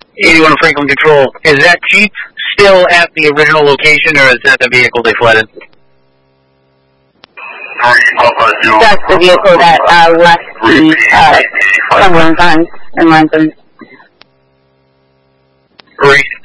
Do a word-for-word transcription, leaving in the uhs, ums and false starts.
eighty-one Franklin Control. Is that Jeep still at the original location, or is that the vehicle they flooded? That's the vehicle that uh, left the uh, Cumberland Farms and Lansing. Race